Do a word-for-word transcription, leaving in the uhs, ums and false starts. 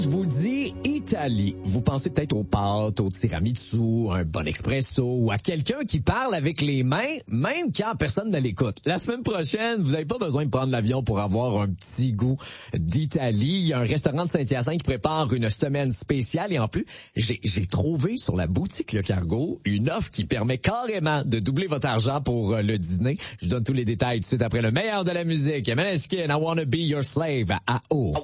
Je vous dis Italie. Vous pensez peut-être aux pâtes, au tiramisu, un bon espresso ou à quelqu'un qui parle avec les mains, même quand personne ne l'écoute. La semaine prochaine, vous n'avez pas besoin de prendre l'avion pour avoir un petit goût d'Italie. Il y a un restaurant de Saint-Hyacinthe qui prépare une semaine spéciale et en plus, j'ai, j'ai trouvé sur la boutique Le Cargo une offre qui permet carrément de doubler votre argent pour le dîner. Je donne tous les détails tout de suite après le meilleur de la musique. Maneskin, I Wanna Be Your Slave à O.